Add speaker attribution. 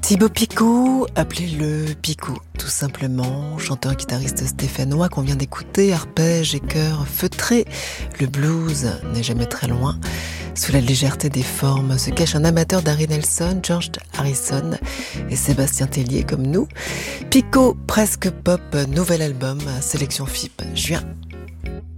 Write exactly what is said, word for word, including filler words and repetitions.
Speaker 1: Thibaut Picot, appelez-le Picot, tout simplement, chanteur-guitariste stéphanois qu'on vient d'écouter, arpège et chœur feutré. Le blues n'est jamais très loin. Sous la légèreté des formes se cache un amateur d'Harry Nelson, George Harrison et Sébastien Tellier comme nous. Picot, presque pop, nouvel album, sélection F I P, juin.